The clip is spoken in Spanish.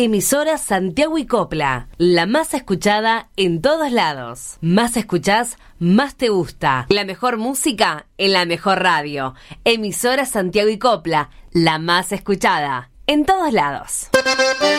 Emisora Santiago y Copla, la más escuchada en todos lados. Más escuchás, más te gusta. La mejor música en la mejor radio. Emisora Santiago y Copla, la más escuchada en todos lados.